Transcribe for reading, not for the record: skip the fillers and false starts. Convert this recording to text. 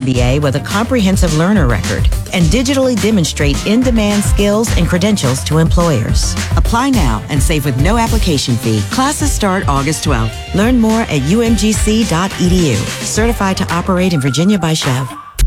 MBA with a comprehensive learner record and digitally demonstrate in-demand skills and credentials to employers. Apply now and save with no application fee. Classes start August 12th. Learn more at umgc.edu. Certified to operate in Virginia by Chev.